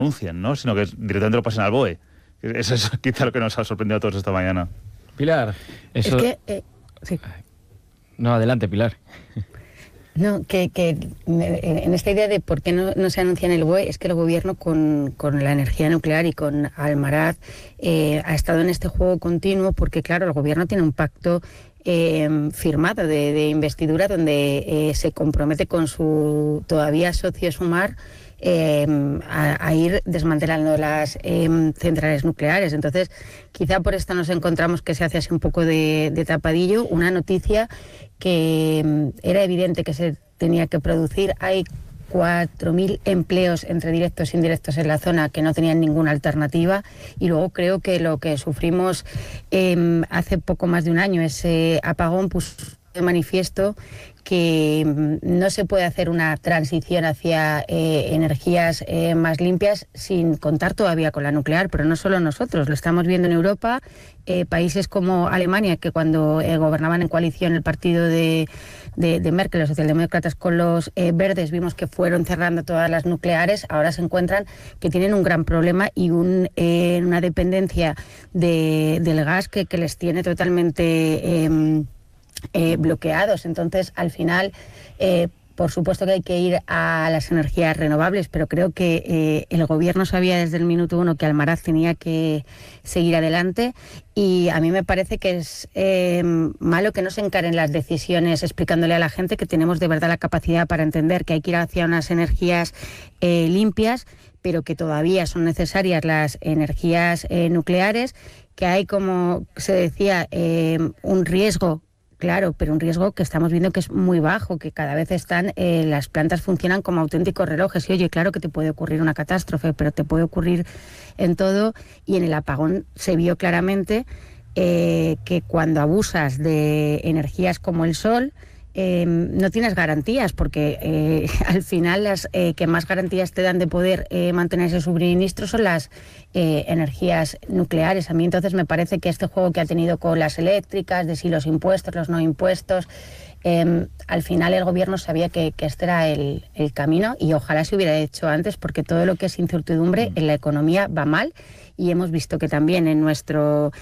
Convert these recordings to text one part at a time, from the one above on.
anuncian, ¿no? Sino que directamente lo pasan al BOE. Eso es quizá lo que nos ha sorprendido a todos esta mañana. Pilar, eso... Es que, sí. No, adelante, Pilar. No, que en esta idea de por qué no se anuncia en el BOE, es que el gobierno con la energía nuclear y con Almaraz ha estado en este juego continuo, porque claro, el gobierno tiene un pacto firmado de investidura donde se compromete con su todavía socio Sumar a ir desmantelando las centrales nucleares. Entonces, quizá por esto nos encontramos que se hace así un poco de tapadillo, una noticia que era evidente que se tenía que producir. Hay 4.000 empleos entre directos e indirectos en la zona que no tenían ninguna alternativa, y luego creo que lo que sufrimos hace poco más de un año, ese apagón, puso de manifiesto que no se puede hacer una transición hacia energías más limpias sin contar todavía con la nuclear, pero no solo nosotros, lo estamos viendo en Europa, países como Alemania, que cuando gobernaban en coalición el partido de Merkel, los socialdemócratas, con los verdes, vimos que fueron cerrando todas las nucleares, ahora se encuentran que tienen un gran problema y una dependencia del gas que les tiene totalmente bloqueados. Entonces, al final, por supuesto que hay que ir a las energías renovables, pero creo que el gobierno sabía desde el minuto uno que Almaraz tenía que seguir adelante, y a mí me parece que es malo que no se encaren las decisiones explicándole a la gente que tenemos de verdad la capacidad para entender que hay que ir hacia unas energías limpias, pero que todavía son necesarias las energías nucleares, que hay, como se decía, un riesgo. Claro, pero un riesgo que estamos viendo que es muy bajo, que cada vez las plantas funcionan como auténticos relojes. Y oye, claro que te puede ocurrir una catástrofe, pero te puede ocurrir en todo. Y en el apagón se vio claramente que cuando abusas de energías como el sol, no tienes garantías, porque al final las que más garantías te dan de poder mantener ese suministro son las energías nucleares. A mí entonces me parece que este juego que ha tenido con las eléctricas, de si los impuestos, los no impuestos, al final el gobierno sabía que este era el camino, y ojalá se hubiera hecho antes, porque todo lo que es incertidumbre en la economía va mal, y hemos visto que también en nuestra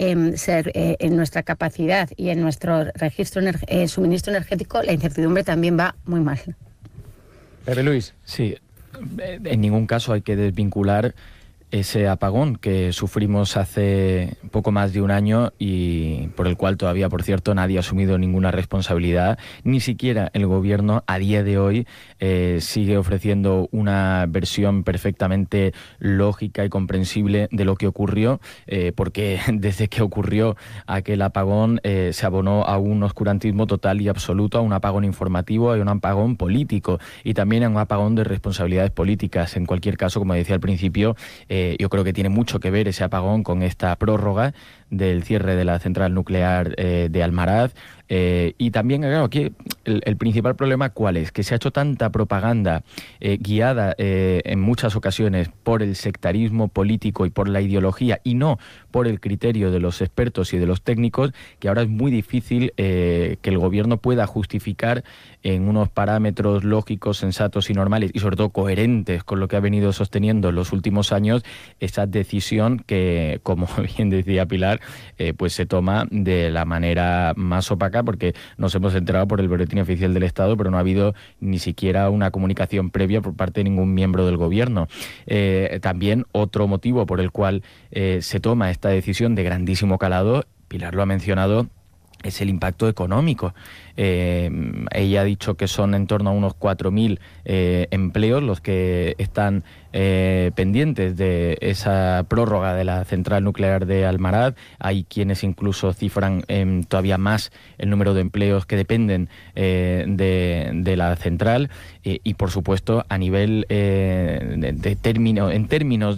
capacidad y en nuestro registro suministro energético la incertidumbre también va muy mal. Pepe Luis. Sí, en ningún caso hay que desvincular ese apagón que sufrimos hace poco más de un año y por el cual todavía, por cierto, nadie ha asumido ninguna responsabilidad. Ni siquiera el gobierno a día de hoy sigue ofreciendo una versión perfectamente lógica y comprensible de lo que ocurrió, porque desde que ocurrió aquel apagón se abonó a un oscurantismo total y absoluto, a un apagón informativo, a un apagón político y también a un apagón de responsabilidades políticas. En cualquier caso, como decía al principio, yo creo que tiene mucho que ver ese apagón con esta prórroga del cierre de la central nuclear de Almaraz. Y también, claro, aquí el principal problema, ¿cuál es? Que se ha hecho tanta propaganda guiada en muchas ocasiones por el sectarismo político y por la ideología, y no por el criterio de los expertos y de los técnicos, que ahora es muy difícil que el gobierno pueda justificar en unos parámetros lógicos, sensatos y normales, y sobre todo coherentes con lo que ha venido sosteniendo en los últimos años, esa decisión que, como bien decía Pilar, pues se toma de la manera más opaca, porque nos hemos enterado por el boletín oficial del Estado, pero no ha habido ni siquiera una comunicación previa por parte de ningún miembro del gobierno. También otro motivo por el cual se toma esta decisión de grandísimo calado, Pilar lo ha mencionado, es el impacto económico. Ella ha dicho que son en torno a unos 4.000 empleos los que están pendientes de esa prórroga de la central nuclear de Almaraz. Hay quienes incluso cifran todavía más el número de empleos que dependen de la central, y por supuesto a nivel en términos de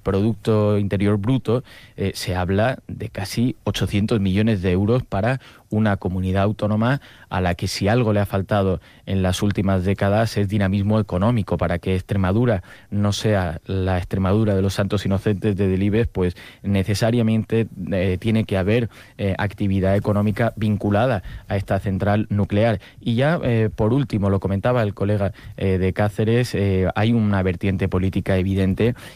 Producto Interior Bruto, se habla de casi 800 millones de euros para una comunidad autónoma a la que, si algo le ha faltado en las últimas décadas, es dinamismo económico. Para que Extremadura no sea la Extremadura de los santos inocentes de Delibes, pues necesariamente tiene que haber actividad económica vinculada a esta central nuclear. Y ya, por último, lo comentaba el colega de Cáceres, hay una vertiente política evidente,